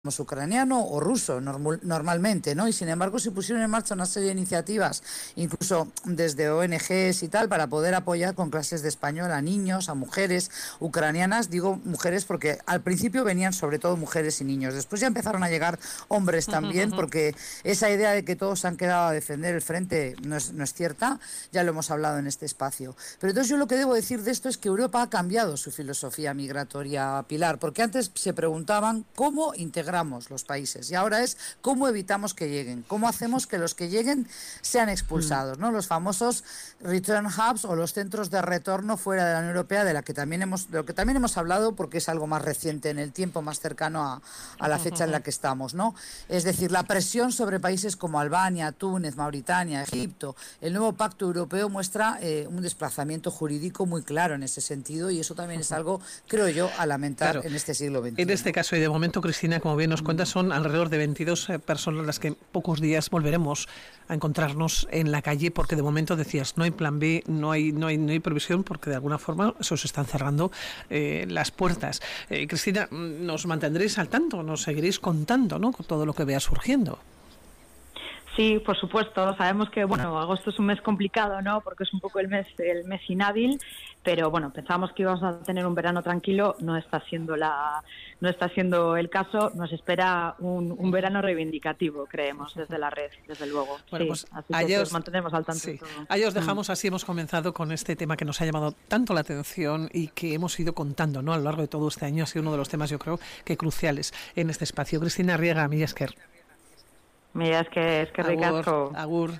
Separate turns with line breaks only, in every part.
ucraniano o ruso normalmente, ¿no? Y sin embargo se pusieron en marcha una serie de iniciativas, incluso desde ONGs y tal, para poder apoyar con clases de español a niños, a mujeres ucranianas. Digo mujeres porque al principio venían sobre todo mujeres y niños. Después ya empezaron a llegar hombres también, porque esa idea de que todos se han quedado a defender el frente no es cierta. Ya lo hemos hablado en este espacio. Pero entonces yo lo que debo decir de esto es que Europa ha cambiado su filosofía migratoria, Pilar, porque antes se preguntaban cómo integramos los países y ahora es cómo evitamos que lleguen, cómo hacemos que los que lleguen sean expulsados, ¿no? Los famosos return hubs o los centros de retorno fuera de la Unión Europea, de lo que también hemos hablado, porque es algo más reciente en el tiempo, más cercano a la fecha en la que estamos, ¿no? Es decir, la presión sobre países como Albania, Túnez, Mauritania, Egipto. El nuevo Pacto Europeo muestra un desplazamiento jurídico muy claro en ese sentido, y eso también es algo, creo yo, a lamentar en este siglo XXI.
En este caso, y de momento, Cristina, como bien nos cuenta, son alrededor de 22 personas las que en pocos días volveremos a encontrarnos en la calle, porque de momento decías, no hay plan B, no hay previsión, porque de alguna forma se os están cerrando las puertas. Cristina, nos mantendréis al tanto, nos seguiréis contando, ¿no?, con todo lo que vea surgiendo.
Sí, por supuesto. Sabemos que agosto es un mes complicado, ¿no? Porque es un poco el mes inhábil, pero pensábamos que íbamos a tener un verano tranquilo. No está siendo el caso. Nos espera un verano reivindicativo, creemos, desde la red, desde luego.
Bueno,
sí,
pues
así que os mantenemos al tanto.
Sí.
De todo.
Ahí os dejamos, así hemos comenzado con este tema que nos ha llamado tanto la atención y que hemos ido contando, ¿no?, a lo largo de todo este año. Ha sido uno de los temas, yo creo, que cruciales en este espacio. Cristina Arriaga, Mila esker.
Mira, es que ricasco.
Agur.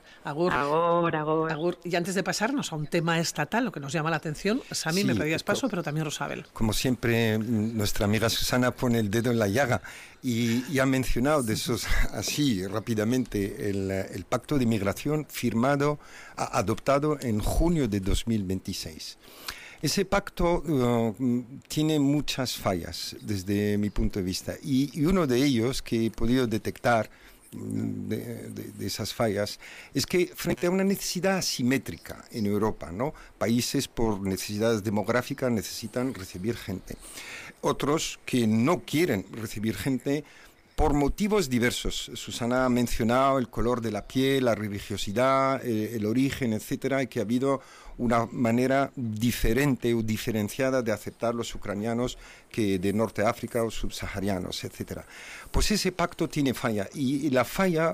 Y antes de pasarnos a un tema estatal, lo que nos llama la atención, Sami, me pedías paso, pero también Rosabel.
Como siempre, nuestra amiga Susana pone el dedo en la llaga y ha mencionado de esos, así rápidamente, el pacto de migración adoptado en junio de 2026. Ese pacto tiene muchas fallas desde mi punto de vista, y uno de ellos que he podido detectar de esas fallas es que frente a una necesidad asimétrica en Europa, ¿no?, países por necesidades demográficas necesitan recibir gente, otros que no quieren recibir gente por motivos diversos. Susana ha mencionado el color de la piel, la religiosidad, el origen, etcétera, y que ha habido una manera diferente o diferenciada de aceptar los ucranianos que de Norte de África o subsaharianos, etcétera. Pues ese pacto tiene falla, y la falla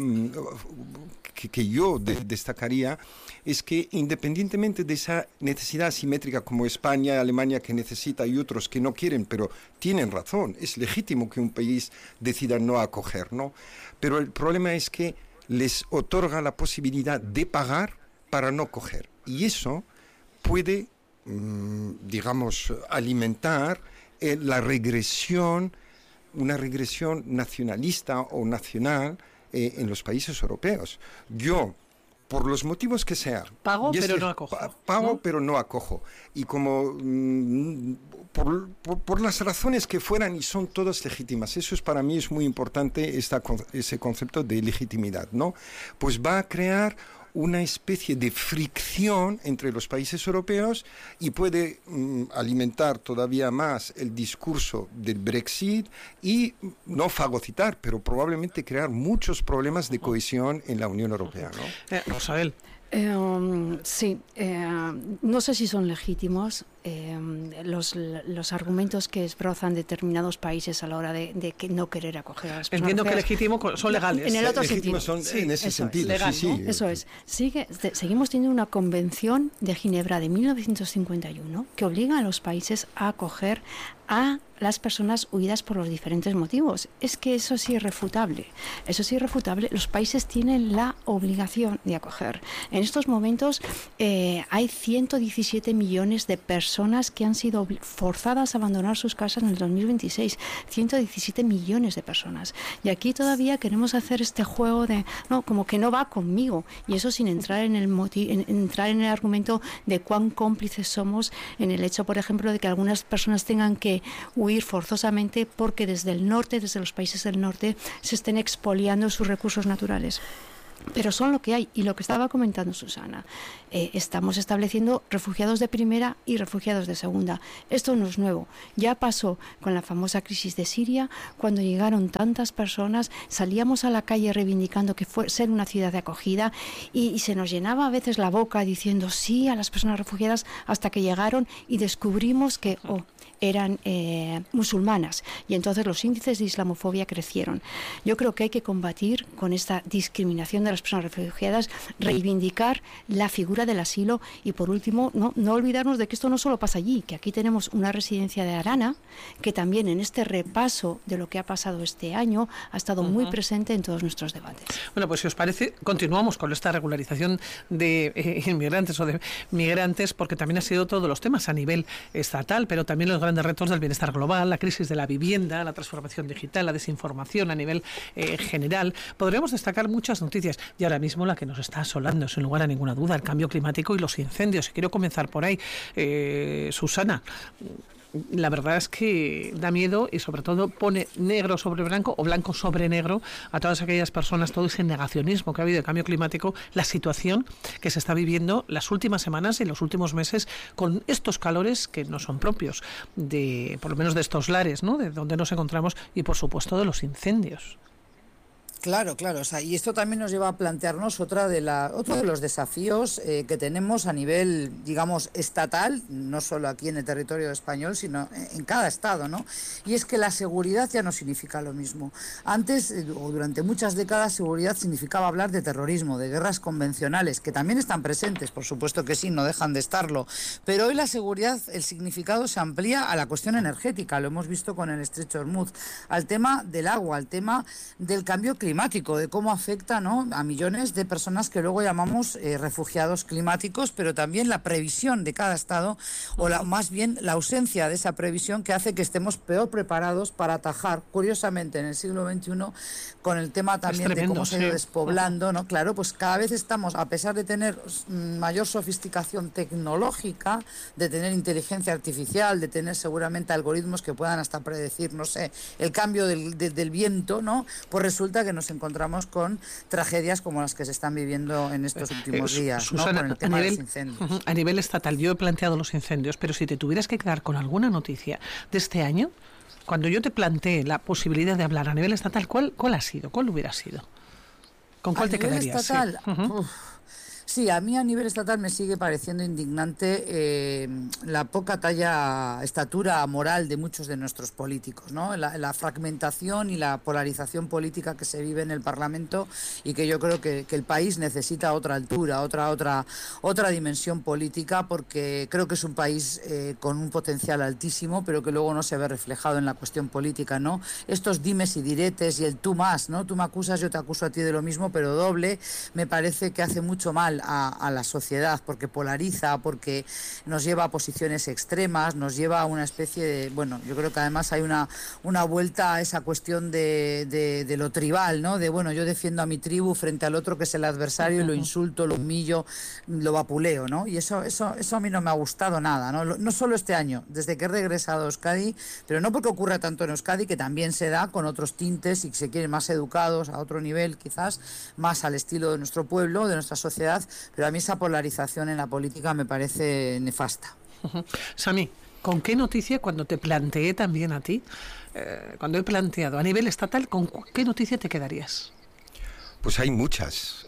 que yo destacaría es que, independientemente de esa necesidad asimétrica como España, Alemania, que necesita, y otros que no quieren, pero tienen razón, es legítimo que un país decida no acoger, ¿no? Pero el problema es que les otorga la posibilidad de pagar para no coger, y eso puede, digamos, alimentar una regresión nacionalista o nacional en los países europeos. Yo, por los motivos que sean,
pago pero no acojo.
Pero no acojo. Y como por las razones que fueran, y son todas legítimas. Eso para mí es muy importante, ese concepto de legitimidad, ¿no? Pues va a crear una especie de fricción entre los países europeos y puede alimentar todavía más el discurso del Brexit y no fagocitar, pero probablemente crear muchos problemas de cohesión en la Unión Europea, ¿no?
Rosabel.
Sí, no sé si son legítimos los argumentos que esbrozan determinados países a la hora de que no querer acoger a las personas.
Entiendo que legítimos son legales.
En el otro
legítimos
sentido.
Son en ese sentido.
Legal,
sí,
¿no?
sí.
Eso es. Seguimos teniendo una convención de Ginebra de 1951 que obliga a los países a acoger a las personas huidas por los diferentes motivos. Es que eso es irrefutable. Los países tienen la obligación de acoger. En estos momentos hay 117 millones de personas que han sido forzadas a abandonar sus casas en el 2026. 117 millones de personas. Y aquí todavía queremos hacer este juego de, no, como que no va conmigo. Y eso sin entrar en entrar en el argumento de cuán cómplices somos en el hecho, por ejemplo, de que algunas personas tengan que huir forzosamente porque desde los países del norte, se estén expoliando sus recursos naturales. Pero son lo que hay. Y lo que estaba comentando Susana, estamos estableciendo refugiados de primera y refugiados de segunda. Esto no es nuevo. Ya pasó con la famosa crisis de Siria, cuando llegaron tantas personas, salíamos a la calle reivindicando que fue ser una ciudad de acogida y se nos llenaba a veces la boca diciendo sí a las personas refugiadas, hasta que llegaron y descubrimos que eran musulmanas, y entonces los índices de islamofobia crecieron. Yo creo que hay que combatir con esta discriminación de las personas refugiadas, reivindicar la figura del asilo y, por último, no olvidarnos de que esto no solo pasa allí, que aquí tenemos una residencia de Arana que también en este repaso de lo que ha pasado este año ha estado muy presente en todos nuestros debates.
Bueno, pues si os parece, continuamos con esta regularización de inmigrantes o de migrantes, porque también ha sido todos los temas a nivel estatal, pero también los grandes retos del bienestar global, la crisis de la vivienda, la transformación digital, la desinformación a nivel general. Podríamos destacar muchas noticias, y ahora mismo la que nos está asolando, sin lugar a ninguna duda, el cambio climático y los incendios. Y quiero comenzar por ahí. Susana, la verdad es que da miedo y sobre todo pone negro sobre blanco o blanco sobre negro a todas aquellas personas, todo ese negacionismo que ha habido de cambio climático, la situación que se está viviendo las últimas semanas y los últimos meses con estos calores que no son propios de, por lo menos de estos lares, ¿no?, de donde nos encontramos, y por supuesto de los incendios.
Claro, claro. O sea, y esto también nos lleva a plantearnos otro de los desafíos que tenemos a nivel, digamos, estatal, no solo aquí en el territorio español, sino en cada estado, ¿no? Y es que la seguridad ya no significa lo mismo. Antes, o durante muchas décadas, seguridad significaba hablar de terrorismo, de guerras convencionales, que también están presentes, por supuesto que sí, no dejan de estarlo. Pero hoy la seguridad, el significado se amplía a la cuestión energética, lo hemos visto con el Estrecho de Hormuz, al tema del agua, al tema del cambio climático, de cómo afecta, ¿no?, a millones de personas que luego llamamos refugiados climáticos, pero también la previsión de cada estado, o más bien la ausencia de esa previsión, que hace que estemos peor preparados para atajar, curiosamente en el siglo XXI, con el tema también de cómo se ha ido despoblando, ¿no? Claro, pues cada vez estamos, a pesar de tener mayor sofisticación tecnológica, de tener inteligencia artificial, de tener seguramente algoritmos que puedan hasta predecir, no sé, el cambio del viento, ¿no?, pues resulta que nos encontramos con tragedias como las que se están viviendo en estos últimos días,
Susana,
¿no?, con el tema de los incendios.
A nivel estatal, yo he planteado los incendios, pero si te tuvieras que quedar con alguna noticia de este año, cuando yo te planteé la posibilidad de hablar a nivel estatal, ¿cuál ha sido? ¿Cuál hubiera sido? ¿Con cuál te quedarías?
Estatal, sí, a mí a nivel estatal me sigue pareciendo indignante la poca estatura moral de muchos de nuestros políticos, ¿no? La fragmentación y la polarización política que se vive en el Parlamento, y que yo creo que el país necesita otra altura, otra dimensión política, porque creo que es un país con un potencial altísimo, pero que luego no se ve reflejado en la cuestión política, ¿no? Estos dimes y diretes y el tú más, ¿no? Tú me acusas, yo te acuso a ti de lo mismo, pero doble, me parece que hace mucho mal a la sociedad, porque polariza, porque nos lleva a posiciones extremas, nos lleva a una especie de, bueno, yo creo que además hay una vuelta a esa cuestión de lo tribal, ¿no? De, bueno, yo defiendo a mi tribu frente al otro que es el adversario, y lo insulto, lo humillo, lo vapuleo, ¿no? Y eso a mí no me ha gustado nada, ¿no? No solo este año, desde que he regresado a Euskadi, pero no porque ocurra tanto en Euskadi, que también se da con otros tintes y que se quieren más educados, a otro nivel quizás, más al estilo de nuestro pueblo, de nuestra sociedad, pero a mí esa polarización en la política me parece nefasta.
Sami, ¿con qué noticia, cuando te planteé también a ti, cuando he planteado a nivel estatal, con qué noticia te quedarías?
Pues hay muchas.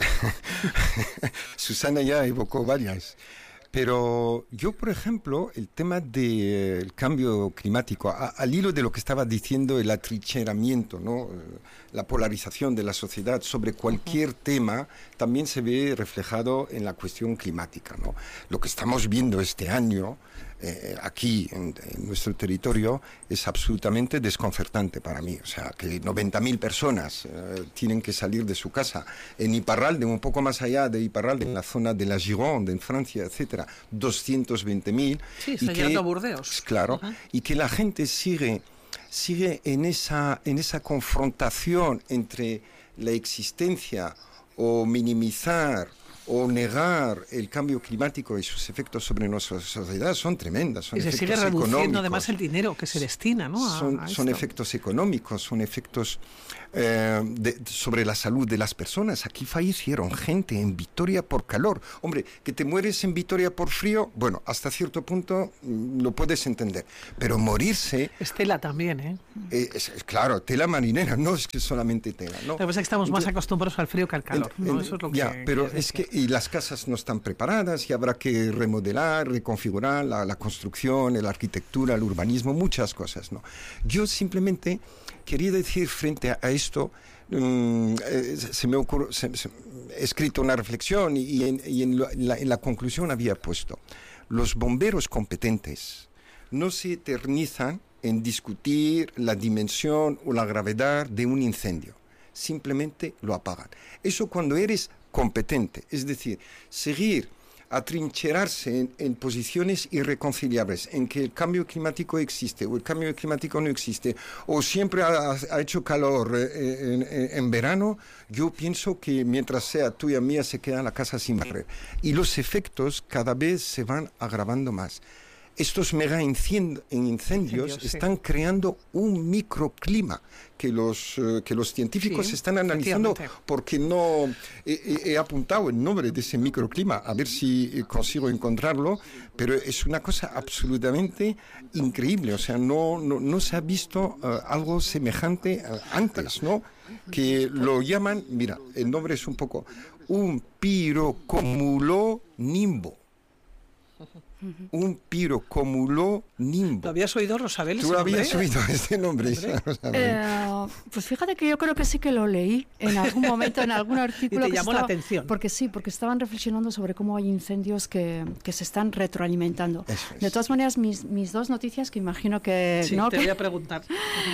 Susana ya evocó varias. Pero yo, por ejemplo, el tema del cambio climático, al hilo de lo que estaba diciendo, el atrincheramiento, ¿no?, la polarización de la sociedad sobre cualquier tema, también se ve reflejado en la cuestión climática, ¿no? Lo que estamos viendo este año aquí en nuestro territorio es absolutamente desconcertante para mí. O sea, que 90.000 personas tienen que salir de su casa. En Iparralde, un poco más allá de Iparralde, en la zona de la Gironde, en Francia, etcétera, 220.000.
Sí, está llegando a Burdeos.
Claro, y que la gente sigue en esa confrontación entre la existencia o minimizar o negar el cambio climático y sus efectos sobre nuestra sociedad son tremendas. Son
y se sigue reduciendo además el dinero que se destina, ¿no?
Son efectos económicos, son efectos sobre la salud de las personas. Aquí fallecieron gente en Vitoria por calor. Hombre, que te mueres en Vitoria por frío, bueno, hasta cierto punto lo puedes entender. Pero morirse...
Es tela también, ¿eh?
Claro, tela marinera, no es que solamente tela, ¿no?
Lo que pasa es que estamos más acostumbrados al frío que al calor, ¿no? Eso es lo que...
pero es que y las casas no están preparadas y habrá que remodelar, reconfigurar la construcción, la arquitectura, el urbanismo, muchas cosas, ¿no? Yo simplemente quería decir frente a esto, se me ocurrió, he escrito una reflexión y en la conclusión había puesto: los bomberos competentes no se eternizan en discutir la dimensión o la gravedad de un incendio, simplemente lo apagan. Eso cuando eres competente, es decir, seguir atrincherarse en posiciones irreconciliables, en que el cambio climático existe o el cambio climático no existe, o siempre ha hecho calor en verano, yo pienso que mientras sea tuya mía se queda la casa sin barrer. Y los efectos cada vez se van agravando más. Estos mega incendios están creando un microclima que los científicos están analizando, porque no he apuntado el nombre de ese microclima, a ver si consigo encontrarlo, pero es una cosa absolutamente increíble. O sea, no se ha visto algo semejante antes, ¿no? Que lo llaman, mira, el nombre es un poco un pirocumulonimbo. Un pirocumulonimbo.
¿Lo habías oído, Rosabel?
¿Tú habías oído este nombre?
Pues fíjate que yo creo que sí que lo leí en algún momento, en algún artículo.
Y te llamó la atención.
Porque estaban reflexionando sobre cómo hay incendios que se están retroalimentando. De todas maneras, mis dos noticias, que imagino que...
Sí,
¿no?
te voy a preguntar.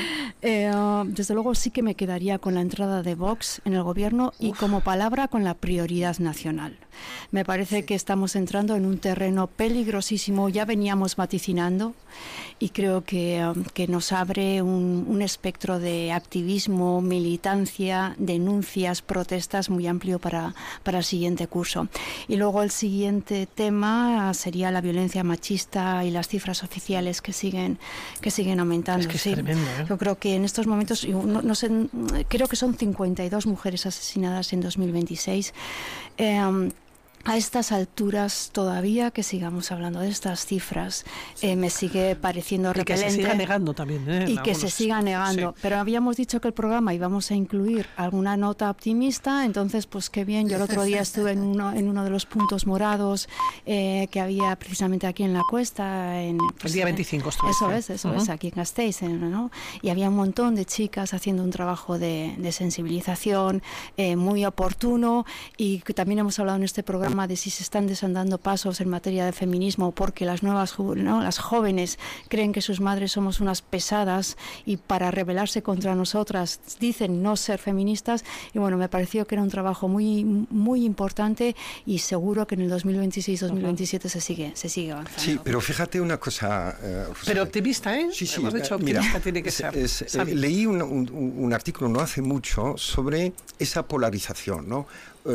Desde luego sí que me quedaría con la entrada de Vox en el gobierno y como palabra con la prioridad nacional. Me parece que estamos entrando en un terreno peligrosísimo, ya veníamos vaticinando, y creo que nos abre un espectro de activismo, militancia, denuncias, protestas muy amplio para el siguiente curso. Y luego el siguiente tema sería la violencia machista y las cifras oficiales que siguen aumentando.
Es que es tremendo, ¿eh?
Yo creo que en estos momentos, no sé, creo que son 52 mujeres asesinadas en 2026. A estas alturas todavía que sigamos hablando de estas cifras me sigue pareciendo repelente.
Y que se siga negando también.
Y que se siga negando. Sí. Pero habíamos dicho que el programa íbamos a incluir alguna nota optimista, entonces pues qué bien. Yo el otro día estuve en uno de los puntos morados que había precisamente aquí en la Cuesta. El
día 25 estuve.
Eso es, aquí en Gasteiz, ¿no? Y había un montón de chicas haciendo un trabajo de sensibilización muy oportuno, y que también hemos hablado en este programa de si se están desandando pasos en materia de feminismo porque las las jóvenes creen que sus madres somos unas pesadas y para rebelarse contra nosotras dicen no ser feministas. Y bueno, me pareció que era un trabajo muy, muy importante, y seguro que en el 2026-2027 se sigue avanzando.
Sí, pero fíjate una cosa,
pero optimista, ¿eh?
Sí,
hemos dicho optimista, tiene que ser.
Leí un artículo no hace mucho sobre esa polarización, ¿no?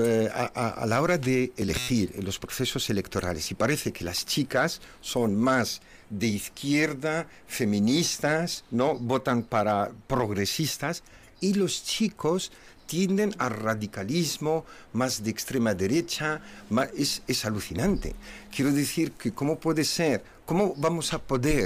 A la hora de elegir en los procesos electorales, y parece que las chicas son más de izquierda, feministas, ¿no? Votan para progresistas, y los chicos tienden al radicalismo, más de extrema derecha. Es alucinante. Quiero decir que cómo vamos a poder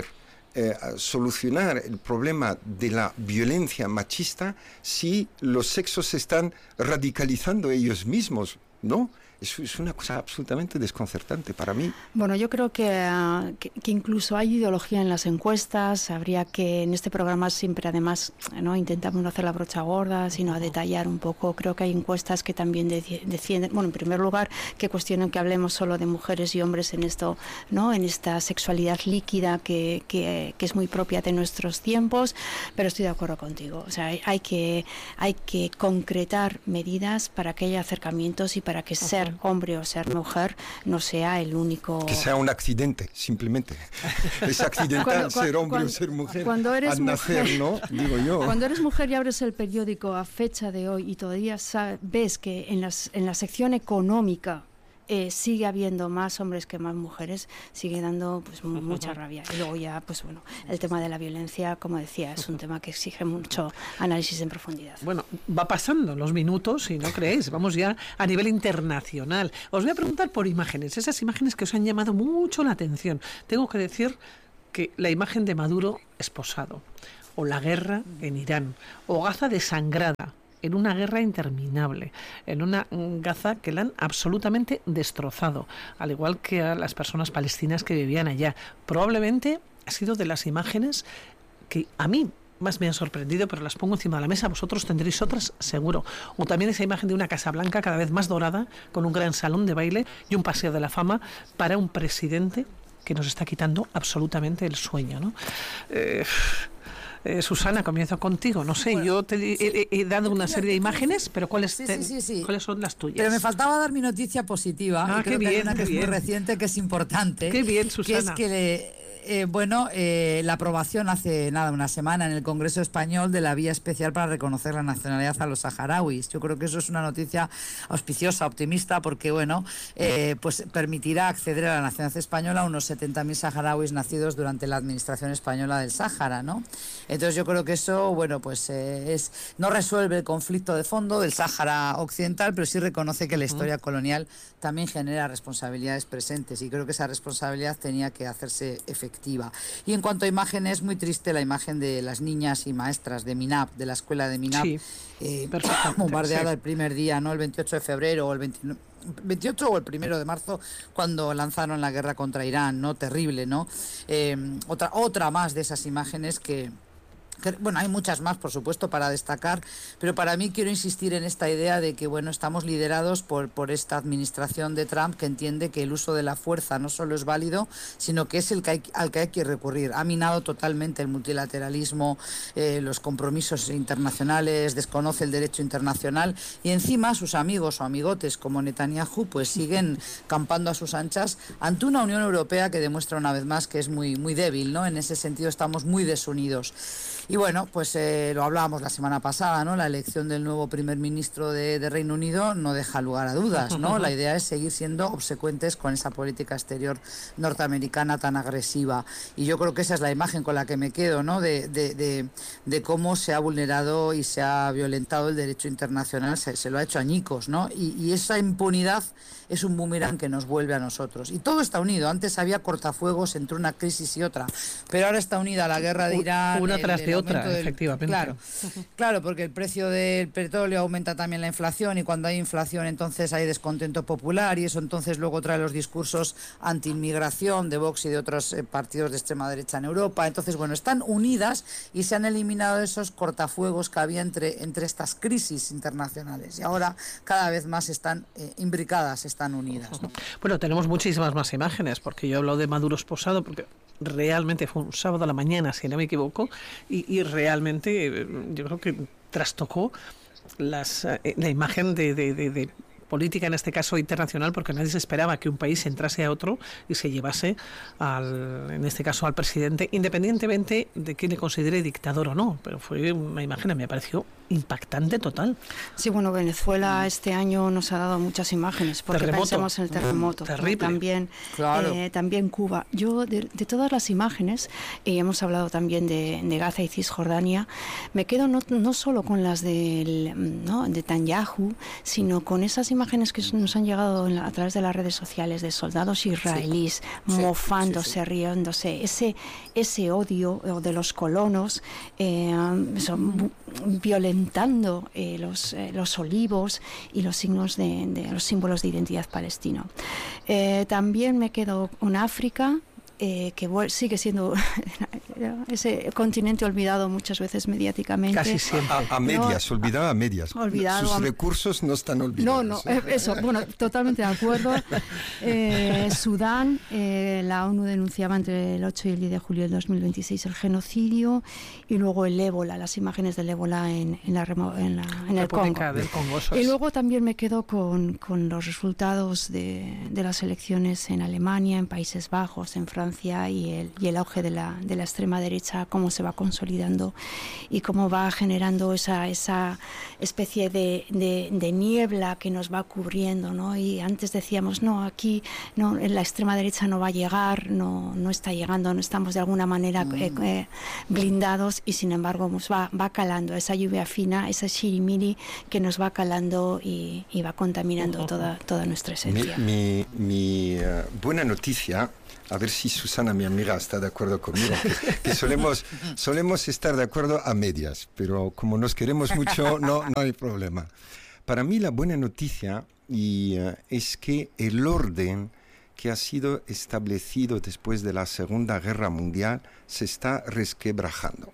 solucionar el problema de la violencia machista si los sexos se están radicalizando ellos mismos, ¿no? Es una cosa absolutamente desconcertante para mí.
Bueno, yo creo que incluso hay ideología en las encuestas. Habría que, en este programa siempre además, no intentamos no hacer la brocha gorda, sino a detallar un poco. Creo que hay encuestas que también defienden, bueno, en primer lugar, que cuestionan que hablemos solo de mujeres y hombres en esto, ¿no? En esta sexualidad líquida que es muy propia de nuestros tiempos, pero estoy de acuerdo contigo. O sea, hay que concretar medidas para que haya acercamientos y para que ser hombre o ser mujer no sea el único...
Que sea un accidente, simplemente. Es accidental ser hombre o ser mujer.
Cuando eres
nacer,
mujer,
¿no? Digo yo.
Cuando eres mujer y abres el periódico a fecha de hoy y todavía ves que en la sección económica sigue habiendo más hombres que más mujeres, sigue dando pues mucha rabia. Y luego ya, pues bueno, el tema de la violencia, como decía, es un tema que exige mucho análisis en profundidad.
Bueno, va pasando los minutos y no creéis, vamos ya a nivel internacional. Os voy a preguntar por imágenes, esas imágenes que os han llamado mucho la atención. Tengo que decir que la imagen de Maduro esposado, o la guerra en Irán, o Gaza desangrada, en una guerra interminable, en una Gaza que la han absolutamente destrozado, al igual que a las personas palestinas que vivían allá. Probablemente ha sido de las imágenes que a mí más me han sorprendido, pero las pongo encima de la mesa. Vosotros tendréis otras, seguro. O también esa imagen de una Casa Blanca cada vez más dorada, con un gran salón de baile y un paseo de la fama para un presidente que nos está quitando absolutamente el sueño, ¿no? Susana, comienzo contigo. No sé, bueno, yo te he dado una serie de imágenes, pero ¿cuáles son las tuyas?
Pero me faltaba dar mi noticia positiva.
Qué bien,
que hay una que es muy reciente, que es importante.
Qué bien, Susana.
Que es que la aprobación hace una semana en el Congreso Español de la vía especial para reconocer la nacionalidad a los saharauis. Yo creo que eso es una noticia auspiciosa, optimista, porque pues permitirá acceder a la nacionalidad española a unos 70.000 saharauis nacidos durante la administración española del Sáhara, ¿no? Entonces yo creo que eso, pues no resuelve el conflicto de fondo del Sáhara Occidental, pero sí reconoce que la historia colonial también genera responsabilidades presentes, y creo que esa responsabilidad tenía que hacerse efectiva. Y en cuanto a imágenes, muy triste la imagen de las niñas y maestras de Minab, de la escuela de Minab, bombardeada el primer día, ¿no? El 28 de febrero o el 28 o el 1 de marzo, cuando lanzaron la guerra contra Irán, ¿no? Terrible, ¿no? Otra más de esas imágenes que hay muchas más, por supuesto, para destacar, pero para mí quiero insistir en esta idea de que, estamos liderados por esta administración de Trump, que entiende que el uso de la fuerza no solo es válido, sino que es al que hay que recurrir. Ha minado totalmente el multilateralismo, los compromisos internacionales, desconoce el derecho internacional, y encima sus amigos o amigotes como Netanyahu pues siguen campando a sus anchas ante una Unión Europea que demuestra una vez más que es muy, muy débil, ¿no? En ese sentido estamos muy desunidos. Y lo hablábamos la semana pasada, ¿no? La elección del nuevo primer ministro de Reino Unido no deja lugar a dudas, ¿no? La idea es seguir siendo obsecuentes con esa política exterior norteamericana tan agresiva. Y yo creo que esa es la imagen con la que me quedo, ¿no? De cómo se ha vulnerado y se ha violentado el derecho internacional, se lo ha hecho añicos, ¿no? Y esa impunidad es un boomerang que nos vuelve a nosotros. Y todo está unido. Antes había cortafuegos entre una crisis y otra, pero ahora está unida la guerra de Irán.
Una tras de otra, efectivamente.
Claro, porque el precio del petróleo aumenta también la inflación, y cuando hay inflación entonces hay descontento popular, y eso entonces luego trae los discursos anti-inmigración de Vox y de otros partidos de extrema derecha en Europa. Entonces, están unidas y se han eliminado esos cortafuegos que había entre estas crisis internacionales, y ahora cada vez más están imbricadas, están unidas, ¿no?
Bueno, tenemos muchísimas más imágenes, porque yo hablo de Maduro esposado, porque realmente fue un sábado a la mañana, si no me equivoco, y realmente yo creo que trastocó la imagen de política, en este caso internacional, porque nadie se esperaba que un país entrase a otro y se llevase en este caso al presidente, independientemente de que le considere dictador o no, pero fue una imagen, me pareció impactante total.
Sí, Venezuela este año nos ha dado muchas imágenes, porque pensemos en el terremoto,
terrible.
También, claro. También Cuba. Yo, de todas las imágenes, y hemos hablado también de Gaza y Cisjordania, me quedo no solo con las de Netanyahu, sino con esas imágenes que nos han llegado a través de las redes sociales de soldados israelíes mofándose, riéndose, ese odio de los colonos, violentando los olivos y los signos los símbolos de identidad palestino. También me quedo con África, que sigue siendo ese continente olvidado muchas veces mediáticamente.
Casi siempre.
A medias, olvidado a medias. Sus recursos no están olvidados.
Eso, totalmente de acuerdo. Sudán, la ONU denunciaba entre el 8 y el 10 de julio del 2026 el genocidio, y luego el ébola, las imágenes del ébola en el Congo.
Del Congo,
y luego también me quedo con los resultados de las elecciones en Alemania, en Países Bajos, en Francia, y el auge de la extrema extrema derecha, cómo se va consolidando y cómo va generando esa especie de niebla que nos va cubriendo, ¿no? Y antes decíamos, no, aquí no, la extrema derecha no va a llegar, no está llegando, no estamos de alguna manera blindados, y sin embargo va calando esa lluvia fina, esa shirimiri que nos va calando y va contaminando toda nuestra esencia.
Mi buena noticia, a ver si Susana, mi amiga, está de acuerdo conmigo, que solemos estar de acuerdo a medias, pero como nos queremos mucho, no hay problema. Para mí la buena noticia es que el orden que ha sido establecido después de la Segunda Guerra Mundial se está resquebrajando.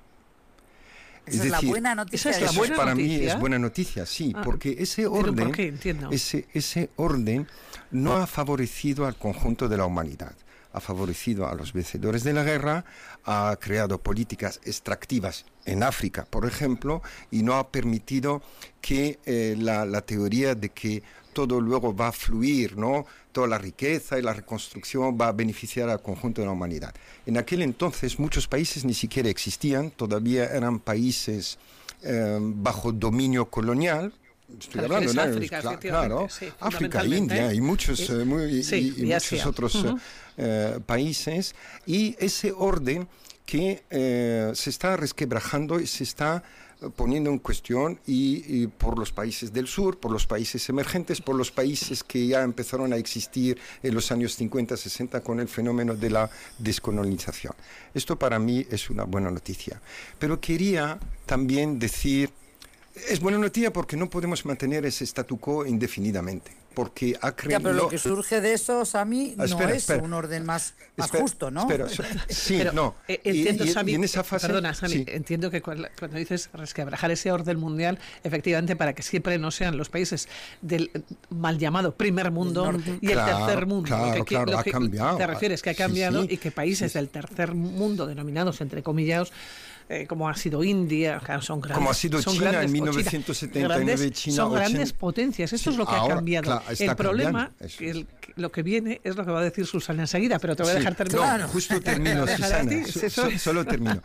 Esa es decir, la buena noticia.
¿Esa es la buena
para
noticia?
mí es buena noticia, sí, porque ese orden,
¿pero por qué? Entiendo.
ese orden no ha favorecido al conjunto de la humanidad. Ha favorecido a los vencedores de la guerra, ha creado políticas extractivas en África, por ejemplo, y no ha permitido que la teoría de que todo luego va a fluir, ¿no? Toda la riqueza y la reconstrucción va a beneficiar al conjunto de la humanidad. En aquel entonces muchos países ni siquiera existían, todavía eran países bajo dominio colonial. Estoy hablando, ¿no?
África,
claro,
sí,
África, India y muchos, muchos otros países. Y ese orden que se está resquebrajando y se está poniendo en cuestión y por los países del sur, por los países emergentes, por los países que ya empezaron a existir en los años 50, 60 con el fenómeno de la descolonización. Esto para mí es una buena noticia. Pero quería también decir, es buena noticia porque no podemos mantener ese statu quo indefinidamente. Porque ha creado...
pero lo que surge de eso, Sami, no es un orden más justo, ¿no?
Sí,
pero,
no.
Entiendo, Sami,
en esa fase...
Perdona, Sami,
sí.
entiendo que cuando dices resquebrajar ese orden mundial, efectivamente, para que siempre no sean los países del mal llamado primer mundo y el tercer mundo.
Claro, ha cambiado.
Te refieres que ha cambiado,
sí,
y que países del tercer mundo, denominados entre comillados, como ha sido India, claro, son grandes.
Como ha sido China en 1979, China
son
80.
grandes potencias. Esto es lo que ha cambiado.
Claro,
el problema, lo que viene, es lo que va a decir Susana enseguida, pero te voy a dejar terminar.
No, justo termino, Susana. Solo termino.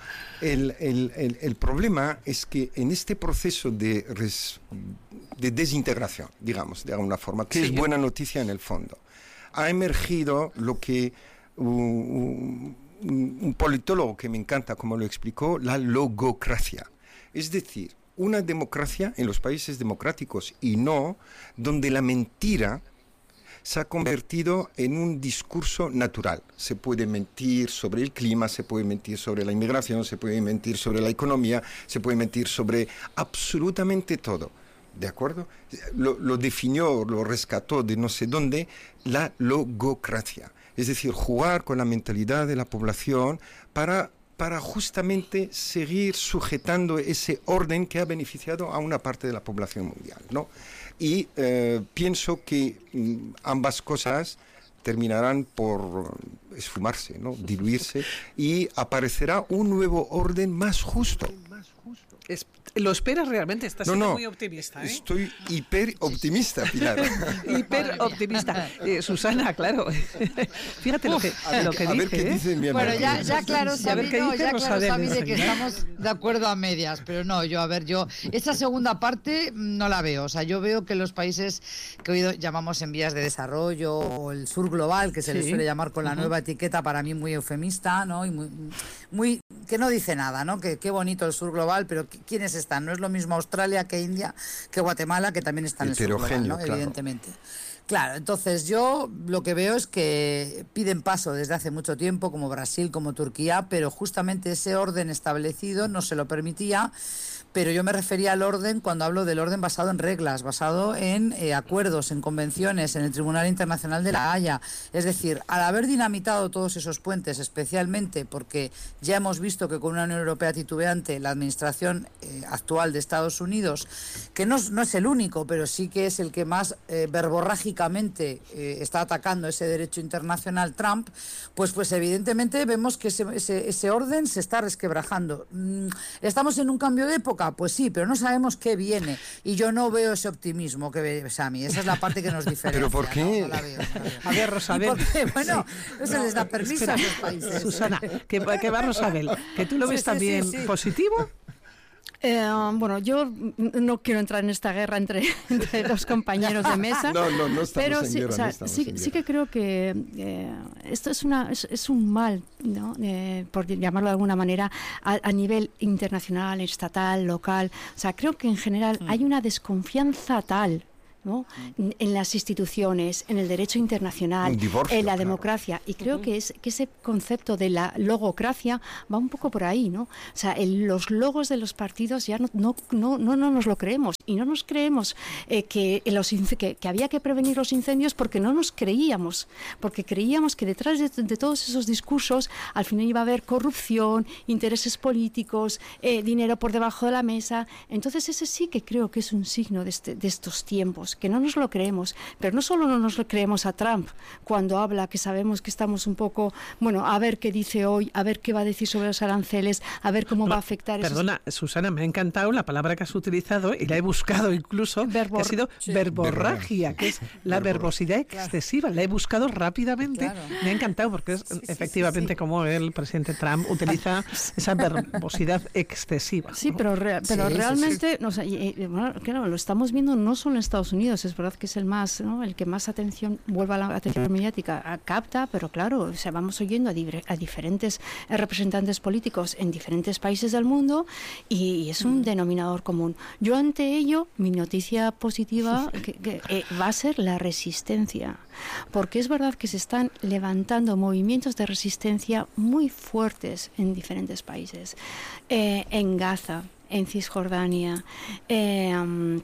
El problema es que en este proceso de desintegración, digamos, de alguna forma, que es buena noticia en el fondo, ha emergido lo que... un politólogo que me encanta, como lo explicó, la logocracia. Es decir, una democracia en los países democráticos y no, donde la mentira se ha convertido en un discurso natural. Se puede mentir sobre el clima, se puede mentir sobre la inmigración, se puede mentir sobre la economía, se puede mentir sobre absolutamente todo. ¿De acuerdo? Lo definió, lo rescató de no sé dónde, la logocracia. Es decir, jugar con la mentalidad de la población para justamente seguir sujetando ese orden que ha beneficiado a una parte de la población mundial, ¿no? Y pienso que ambas cosas terminarán por esfumarse, ¿no? Diluirse, y aparecerá un nuevo orden más justo.
¿Lo esperas realmente? Estás siendo muy optimista, ¿eh?
Estoy hiper optimista, Pilar.
Hiper optimista. Susana, claro. Fíjate lo que dice.
A ver qué dice mi amiga.
Bueno, ya claro, Sami, de que
enseguida.
estamos de acuerdo a medias, pero no, yo esa segunda parte no la veo. O sea, yo veo que los países que hoy llamamos en vías de desarrollo,
o el sur global, que se les suele llamar con la nueva etiqueta, para mí muy eufemista, ¿no? Y muy que no dice nada, ¿no? Que qué bonito el sur global, pero ¿quiénes están? No es lo mismo Australia que India, que Guatemala, que también están en el sur global, ¿no? Claro. Evidentemente. Claro, entonces yo lo que veo es que piden paso desde hace mucho tiempo, como Brasil, como Turquía, pero justamente ese orden establecido no se lo permitía. Pero yo me refería al orden cuando hablo del orden basado en reglas, basado en acuerdos, en convenciones, en el Tribunal Internacional de la Haya. Es decir, al haber dinamitado todos esos puentes, especialmente porque ya hemos visto que con una Unión Europea titubeante, la administración actual de Estados Unidos, que no es el único, pero sí que es el que más verborrágico públicamente está atacando ese derecho internacional Trump, pues evidentemente vemos que ese orden se está resquebrajando. ¿Estamos en un cambio de época? Pues sí, pero no sabemos qué viene. Y yo no veo ese optimismo que ve Sami. Esa es la parte que nos diferencia.
¿Pero por qué?
No la veo.
A ver, Rosabel.
Bueno, no se les da permiso a los países.
Susana, que va Rosabel, que tú lo ves también positivo.
Bueno, yo no quiero entrar en esta guerra entre los compañeros de mesa.
No estamos
pero
en guerra,
sí que creo que esto es un mal, ¿no? Por llamarlo de alguna manera, a nivel internacional, estatal, local. O sea, creo que en general hay una desconfianza tal, ¿no?, en las instituciones, en el derecho internacional,
divorcio,
en la
claro.
democracia. Y creo que ese concepto de la logocracia va un poco por ahí, ¿no? O sea, los logos de los partidos ya no nos lo creemos. Y no nos creemos que había que prevenir los incendios porque no nos creíamos. Porque creíamos que detrás de todos esos discursos al final iba a haber corrupción, intereses políticos, dinero por debajo de la mesa. Entonces ese sí que creo que es un signo de estos tiempos, que no nos lo creemos. Pero no solo no nos lo creemos a Trump cuando habla, que sabemos que estamos un poco, bueno, a ver qué dice hoy, a ver qué va a decir sobre los aranceles, a ver cómo va a afectar.
Perdona, Susana, me ha encantado la palabra que has utilizado y la he buscado incluso, que ha sido verborragia, que es la verbosidad excesiva. La he buscado rápidamente. Claro. Me ha encantado porque es efectivamente como el presidente Trump utiliza esa verbosidad excesiva.
Sí, ¿no? pero realmente, no, o sea, bueno, claro, lo estamos viendo no solo en Estados Unidos, es verdad que es el que más atención, vuelve a la atención mediática, capta, pero claro, o sea, vamos oyendo a diferentes representantes políticos en diferentes países del mundo y es un denominador común. Yo ante ello, mi noticia positiva que va a ser la resistencia, porque es verdad que se están levantando movimientos de resistencia muy fuertes en diferentes países, en Gaza, en Cisjordania, en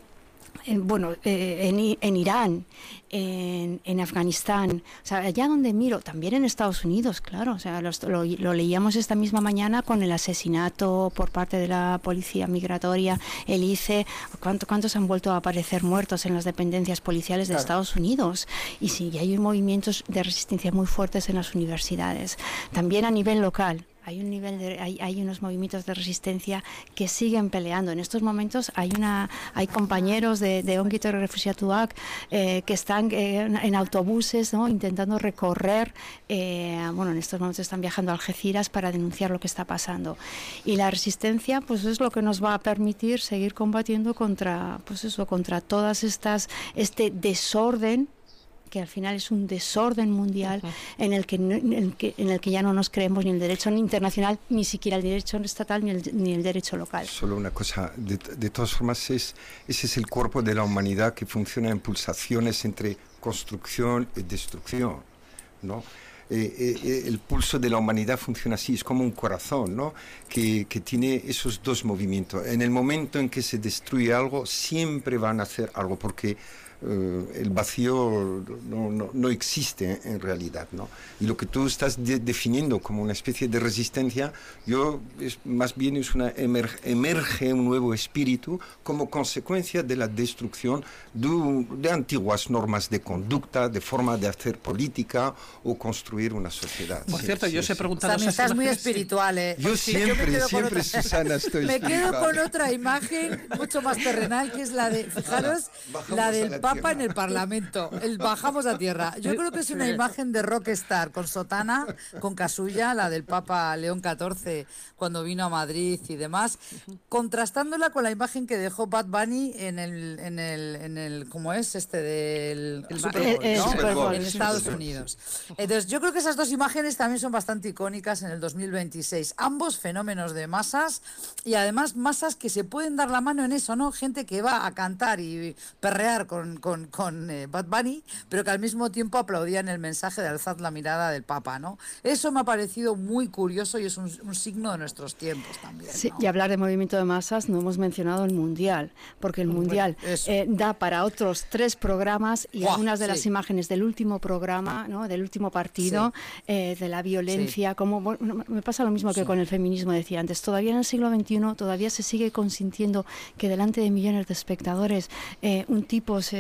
Irán, en Afganistán, o sea, allá donde miro, también en Estados Unidos, claro, o sea, lo leíamos esta misma mañana con el asesinato por parte de la policía migratoria, el ICE, ¿cuántos han vuelto a aparecer muertos en las dependencias policiales de Estados Unidos? Y sí, hay movimientos de resistencia muy fuertes en las universidades, también a nivel local. Hay unos movimientos de resistencia que siguen peleando. En estos momentos hay compañeros de Ongi Etorri Refuxiatuak que están en autobuses, ¿no?, intentando recorrer. En estos momentos están viajando a Algeciras para denunciar lo que está pasando. Y la resistencia, pues es lo que nos va a permitir seguir combatiendo contra todas este desorden, que al final es un desorden mundial en el que ya no nos creemos ni el derecho internacional, ni siquiera el derecho estatal, ni el derecho local.
Solo una cosa, de todas formas, ese es el cuerpo de la humanidad que funciona en pulsaciones entre construcción y destrucción, ¿no? El pulso de la humanidad funciona así, es como un corazón, ¿no?, que tiene esos dos movimientos. En el momento en que se destruye algo, siempre van a hacer algo, porque el vacío no existe en realidad, ¿no? Y lo que tú estás definiendo como una especie de resistencia, más bien emerge un nuevo espíritu como consecuencia de la destrucción de antiguas normas de conducta, de forma de hacer política o construir una sociedad.
Por cierto, yo os he preguntado...
También estás muy espiritual, ¿eh?
Yo siempre, Susana, estoy
Me quedo con otra imagen mucho más terrenal, que es la de, fijaros, la del Papa en el Parlamento. Bajamos a tierra. Yo creo que es una imagen de rockstar, con sotana, con casulla, la del Papa León XIV cuando vino a Madrid y demás, contrastándola con la imagen que dejó Bad Bunny en el ¿cómo es? Del Super Bowl, en Estados Unidos. Entonces, yo creo que esas dos imágenes también son bastante icónicas en el 2026. Ambos fenómenos de masas, y además masas que se pueden dar la mano en eso, ¿no? Gente que va a cantar y perrear con Bad Bunny, pero que al mismo tiempo aplaudían el mensaje de alzad la mirada del Papa, ¿no? Eso me ha parecido muy curioso y es un signo de nuestros tiempos también, ¿no?
Sí, y hablar de movimiento de masas, no hemos mencionado el Mundial, porque el Mundial da para otros 3 programas y algunas de las imágenes del último programa, ¿no?, del último partido, de la violencia, como me pasa lo mismo que con el feminismo, decía antes, todavía en el siglo XXI todavía se sigue consintiendo que delante de millones de espectadores un tipo se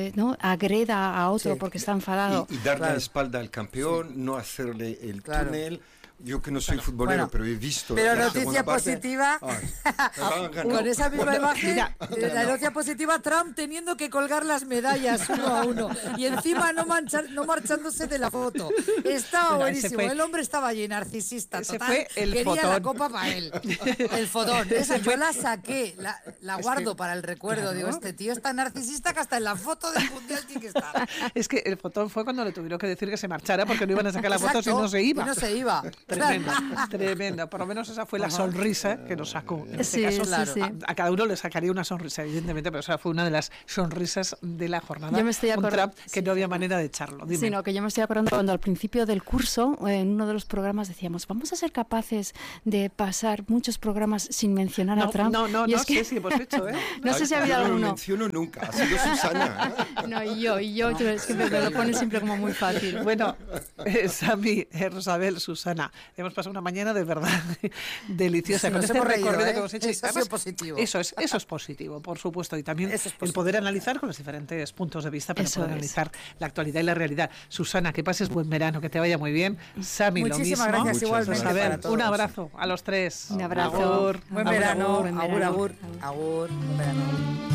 ¿no? agreda a otro
Sí.
porque está enfadado.
Y dar la
Claro.
espalda al campeón, no hacerle el
Claro.
túnel. Yo que no soy futbolero,
Bueno,
pero he visto...
pero
la
noticia
segunda parte.
positiva. Con esa misma imagen, la noticia positiva, Trump teniendo que colgar las medallas uno a uno y encima no marchándose de la foto. Estaba
Bueno, ese
buenísimo,
fue-
el hombre estaba allí, narcisista,
ese
total.
fue el
Quería la
fotón.
copa para él. El fotón. Esa yo la saqué, la guardo para el recuerdo.
claro.
Digo, este tío es tan narcisista que hasta en la foto del mundial tiene que estar.
Es que el fotón fue cuando le tuvieron que decir que se marchara porque no iban a sacar la foto si
Exacto,
no se iba.
y no se iba.
Tremendo, tremendo. Por lo menos esa fue la sonrisa que nos sacó. En este
Sí,
caso,
sí,
claro.
sí.
a cada uno le sacaría una sonrisa, evidentemente, pero esa fue una de las sonrisas de la jornada.
Yo me estoy
Un
acordando-
Trump que no había manera de echarlo. Dime.
Sino que yo me estoy acordando cuando al principio del curso, en uno de los programas decíamos, vamos a ser capaces de pasar muchos programas sin mencionar a Trump.
No,
Y es
sí, sí, hemos hecho, ¿eh?
No sé si ha
Yo
habido
no lo
alguno.
menciono nunca, ha sido Susana.
No, y yo, es que me lo pone siempre como muy fácil.
Bueno, Sami, Rosabel, Susana, hemos pasado una mañana de verdad deliciosa
Nos
con este
hemos reído,
recorrido
¿eh?
que hemos hecho.
Eso ha sido positivo.
Eso es positivo, por supuesto, y también
Eso es
el
positivo.
poder analizar con los diferentes puntos de vista para
Eso
poder
es.
analizar la actualidad y la realidad. Susana, que pases buen verano, que te vaya muy bien. Sami, lo
Muchísimas
mismo.
gracias, igualmente
Rosabel,
para todos.
un abrazo a los tres.
Un abrazo.
Agur.
Buen
Agur,
verano,
agur.
Buen
agur,
verano.
agur, agur, buen verano.